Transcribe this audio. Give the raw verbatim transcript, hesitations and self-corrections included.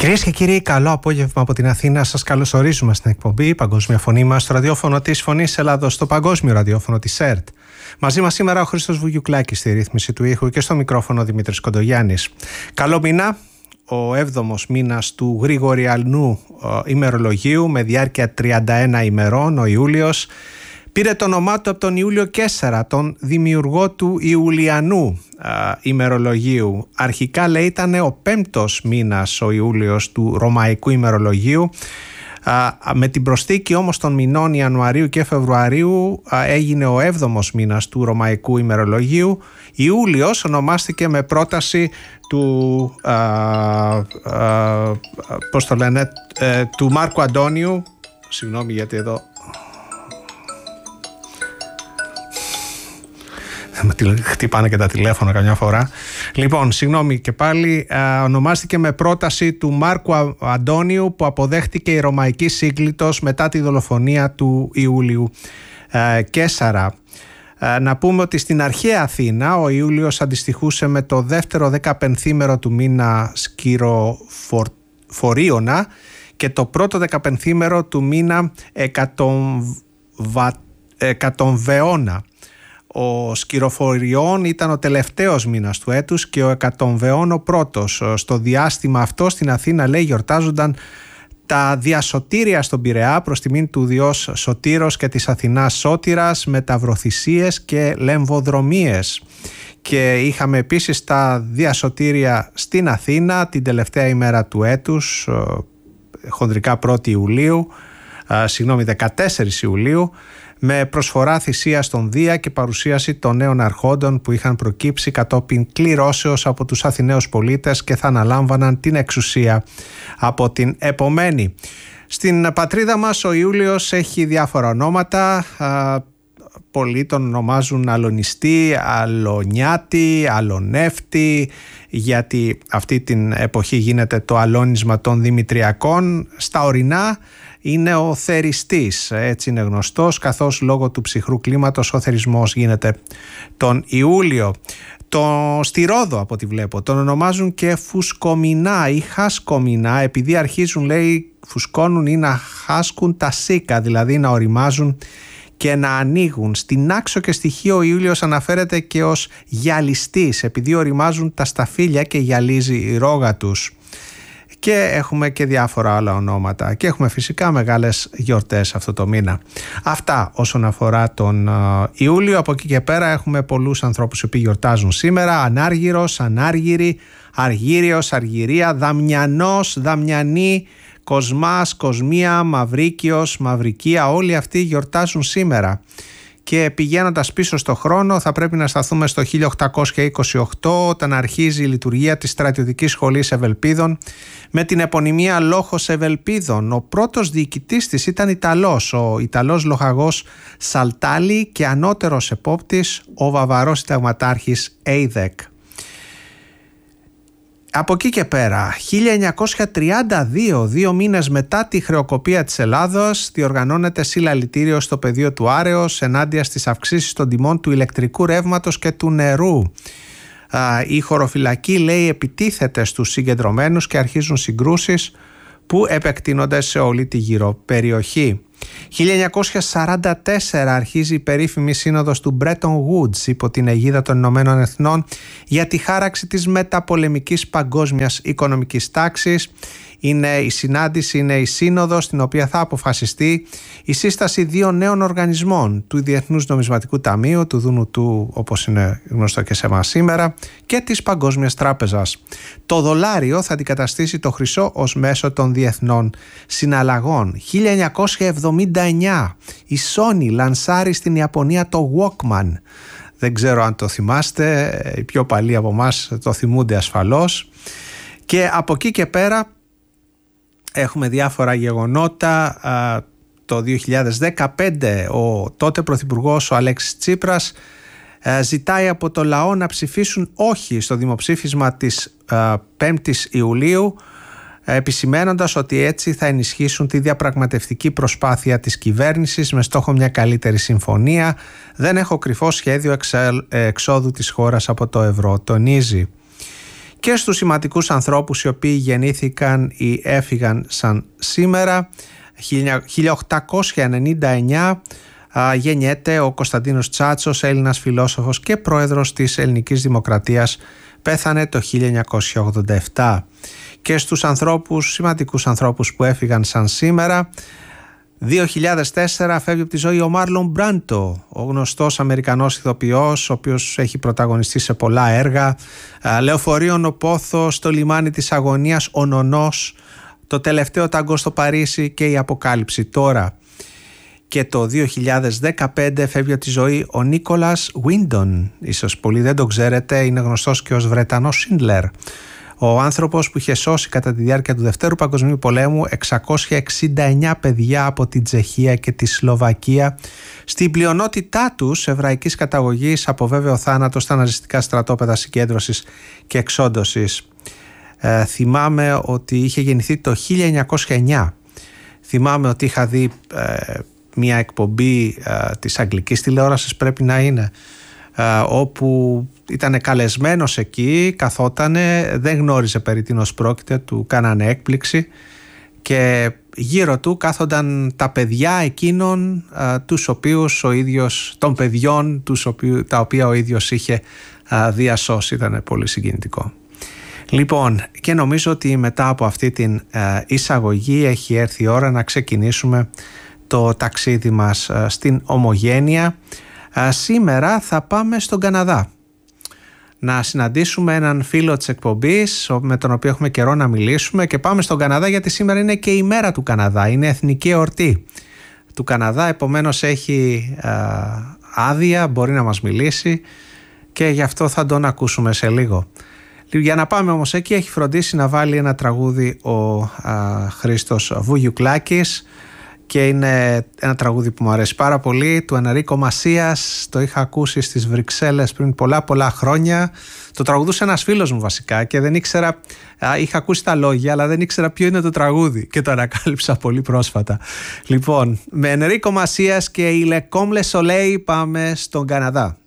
Κυρίες και κύριοι, καλό απόγευμα από την Αθήνα. Σας καλωσορίζουμε στην εκπομπή Παγκόσμια Φωνή μας στο ραδιόφωνο της Φωνής Ελλάδος, στο παγκόσμιο ραδιόφωνο της ΕΡΤ. Μαζί μας σήμερα ο Χρήστος Βουγιουκλάκης στη ρύθμιση του ήχου και στο μικρόφωνο Δημήτρης Κοντογιάννης. Καλό μήνα, ο έβδομος μήνας του Γρηγοριανού ημερολογίου με διάρκεια τριάντα ένα ημερών, ο Ιούλιος. Πήρε το όνομά του από τον Ιούλιο Καίσαρα, τον δημιουργό του Ιουλιανού α, ημερολογίου. Αρχικά λέει ήταν ο πέμπτος μήνας ο Ιούλιος του Ρωμαϊκού ημερολογίου. Α, με την προσθήκη όμως των μηνών Ιανουαρίου και Φεβρουαρίου α, έγινε ο έβδομος μήνας του Ρωμαϊκού ημερολογίου. Ιούλιος ονομάστηκε με πρόταση του, α, α, πώς το λένε, ε, του Μάρκου Αντώνιου. Συγγνώμη γιατί εδώ... χτυπάνε και τα τηλέφωνα καμιά φορά. Λοιπόν, συγγνώμη και πάλι, α, ονομάστηκε με πρόταση του Μάρκου Αντώνιου, που αποδέχτηκε η Ρωμαϊκή Σύγκλιτος μετά τη δολοφονία του Ιούλιου α, Καίσαρα. Α, να πούμε ότι στην αρχαία Αθήνα ο Ιούλιος αντιστοιχούσε με το δεύτερο δεκαπενθήμερο του μήνα Σκυροφορίωνα και το πρώτο δεκαπενθήμερο του μήνα Εκατομβεώνα. Ο Σκυροφοριών ήταν ο τελευταίος μήνας του έτους και ο Εκατομβεών ο πρώτος. Στο διάστημα αυτό στην Αθήνα, λέει, γιορτάζονταν τα διασωτήρια στον Πειραιά προς τιμήν του Διός Σωτήρος και της Αθηνάς Σώτηρας με ταυροθυσίες και λεμβοδρομίες. Και είχαμε επίσης τα διασωτήρια στην Αθήνα την τελευταία ημέρα του έτους, χονδρικά πρώτη Ιουλίου, συγγνώμη δεκατέσσερις Ιουλίου, με προσφορά θυσία στον Δία και παρουσίαση των νέων αρχόντων που είχαν προκύψει κατόπιν κληρώσεως από τους Αθηναίους πολίτες και θα αναλάμβαναν την εξουσία από την επομένη. Στην πατρίδα μας ο Ιούλιος έχει διάφορα ονόματα. Πολλοί τον ονομάζουν Αλωνιστή, Αλωνιάτη, Αλωνεύτη, γιατί αυτή την εποχή γίνεται το αλώνισμα των Δημητριακών. Στα ορεινά είναι ο Θεριστής, έτσι είναι γνωστός, καθώς λόγω του ψυχρού κλίματος ο θερισμός γίνεται τον Ιούλιο. Το, στη Ρόδο, από ό,τι βλέπω, τον ονομάζουν και Φουσκομινά ή Χασκομινά, επειδή αρχίζουν, λέει, φουσκώνουν ή να χάσκουν τα σίκα, δηλαδή να οριμάζουν και να ανοίγουν. Στην Άξο και στη Χίο ο Ιούλιος αναφέρεται και ως γυαλιστής, επειδή οριμάζουν τα σταφύλια και γυαλίζει η ρόγα τους. Και έχουμε και διάφορα άλλα ονόματα και έχουμε φυσικά μεγάλες γιορτές αυτό το μήνα. Αυτά όσον αφορά τον uh, Ιούλιο. Από εκεί και πέρα έχουμε πολλούς ανθρώπους οι οποίοι γιορτάζουν σήμερα. Ανάργυρος, Ανάργυρη, Αργύριος, Αργυρία, Δαμιανός, Δαμιανή, Κοσμάς, Κοσμία, Μαυρίκιος, Μαυρικία. Όλοι αυτοί γιορτάζουν σήμερα. Και πηγαίνοντας πίσω στο χρόνο θα πρέπει να σταθούμε στο χίλια οκτακόσια είκοσι οκτώ, όταν αρχίζει η λειτουργία της Στρατιωτικής Σχολής Ευελπίδων με την επωνυμία Λόχος Ευελπίδων. Ο πρώτος διοικητής της ήταν Ιταλός, ο Ιταλός λοχαγός Σαλτάλη, και ανώτερος επόπτης ο Βαβαρός συνταγματάρχης Έιδεκ. Από εκεί και πέρα, χίλια εννιακόσια τριάντα δύο, δύο μήνες μετά τη χρεοκοπία της Ελλάδος, διοργανώνεται συλλαλητήριο στο πεδίο του Άρεως ενάντια στις αυξήσεις των τιμών του ηλεκτρικού ρεύματος και του νερού. Η χωροφυλακή, λέει, επιτίθεται στους συγκεντρωμένους και αρχίζουν συγκρούσεις που επεκτείνονται σε όλη τη γύρω περιοχή. χίλια εννιακόσια σαράντα τέσσερα αρχίζει η περίφημη σύνοδος του Bretton Woods υπό την αιγίδα των Ηνωμένων Εθνών για τη χάραξη της μεταπολεμικής παγκόσμιας οικονομικής τάξης. Είναι η συνάντηση, είναι η σύνοδος στην οποία θα αποφασιστεί η σύσταση δύο νέων οργανισμών, του Διεθνούς Νομισματικού Ταμείου, του Δούνου του, όπως είναι γνωστό και σε εμάς σήμερα, και της Παγκόσμιας Τράπεζας. Το δολάριο θα αντικαταστήσει το χρυσό ως μέσο των διεθνών συναλλαγών. χίλια εννιακόσια εβδομήντα εννιά η Sony λανσάρει στην Ιαπωνία το Walkman. Δεν ξέρω αν το θυμάστε, οι πιο παλιοί από εμάς το θυμούνται ασφαλώς. Και από εκεί και πέρα έχουμε διάφορα γεγονότα. Το δύο χιλιάδες δεκαπέντε ο τότε πρωθυπουργός ο Αλέξης Τσίπρας ζητάει από το λαό να ψηφίσουν όχι στο δημοψήφισμα της πέμπτης Ιουλίου, επισημένοντας ότι έτσι θα ενισχύσουν τη διαπραγματευτική προσπάθεια της κυβέρνησης με στόχο μια καλύτερη συμφωνία. Δεν έχω κρυφό σχέδιο εξόδου της χώρας από το ευρώ, τονίζει. και στους σημαντικούς ανθρώπους οι οποίοι γεννήθηκαν ή έφυγαν σαν σήμερα. χίλια οκτακόσια ενενήντα εννιά γεννιέται ο Κωνσταντίνος Τσάτσος, Έλληνας φιλόσοφος και πρόεδρος της Ελληνικής Δημοκρατίας. Πέθανε το χίλια εννιακόσια ογδόντα επτά. Και στους ανθρώπους, σημαντικούς ανθρώπους που έφυγαν σαν σήμερα, δύο χιλιάδες τέσσερα φεύγει από τη ζωή ο Μάρλον Μπράντο, ο γνωστός Αμερικανός ηθοποιός, ο οποίος έχει πρωταγωνιστεί σε πολλά έργα. Λεωφορείων ο Πόθος, Το λιμάνι της αγωνίας, Ο Νονός, Το τελευταίο ταγκό στο Παρίσι και Η Αποκάλυψη τώρα. Και το δύο χιλιάδες δεκαπέντε φεύγει από τη ζωή ο Νίκολας Βίντον. Ίσως πολλοί δεν το ξέρετε, είναι γνωστός και ως Βρετανός Σίντλερ. Ο άνθρωπος που είχε σώσει κατά τη διάρκεια του Δευτέρου Παγκοσμίου Πολέμου εξακόσια εξήντα εννιά παιδιά από την Τσεχία και τη Σλοβακία, στην πλειονότητά τους εβραϊκής καταγωγής, από βέβαιο θάνατο στα ναζιστικά στρατόπεδα συγκέντρωσης και εξόντωσης. Ε, θυμάμαι ότι είχε γεννηθεί το χίλια εννιακόσια εννιά. Θυμάμαι ότι είχα δει ε, μια εκπομπή ε, της αγγλικής τηλεόρασης, πρέπει να είναι, ε, όπου ήταν καλεσμένος εκεί, καθότανε, δεν γνώριζε περί τίνος πρόκειται, του κάνανε έκπληξη και γύρω του κάθονταν τα παιδιά εκείνων α, τους οποίους ο ίδιος, των παιδιών τους οποίου, τα οποία ο ίδιος είχε α, διασώσει. Ήταν πολύ συγκινητικό. Λοιπόν, και νομίζω ότι μετά από αυτή την α, εισαγωγή έχει έρθει η ώρα να ξεκινήσουμε το ταξίδι μας α, στην Ομογένεια. Α, σήμερα θα πάμε στον Καναδά να συναντήσουμε έναν φίλο της εκπομπής με τον οποίο έχουμε καιρό να μιλήσουμε, και πάμε στον Καναδά γιατί σήμερα είναι και η μέρα του Καναδά, είναι εθνική εορτή του Καναδά, επομένως έχει α, άδεια, μπορεί να μας μιλήσει και γι' αυτό θα τον ακούσουμε σε λίγο. Για να πάμε όμως εκεί έχει φροντίσει να βάλει ένα τραγούδι ο α, Χρήστος Βουγιουκλάκης, και είναι ένα τραγούδι που μου αρέσει πάρα πολύ, του Ενρίκο Μασίας. Το είχα ακούσει στις Βρυξέλλες πριν πολλά πολλά χρόνια. Το τραγουδούσε ένας φίλος μου βασικά και δεν ήξερα, είχα ακούσει τα λόγια αλλά δεν ήξερα ποιο είναι το τραγούδι και το ανακάλυψα πολύ πρόσφατα. Λοιπόν, με Ενρίκο Μασίας και η Le Comme le Soleil πάμε στον Καναδά.